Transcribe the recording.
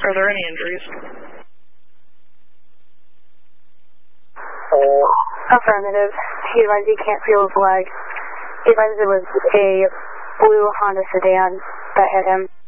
Are there any injuries? Affirmative. He advised he can't feel his leg. He advised it was a blue Honda sedan that hit him.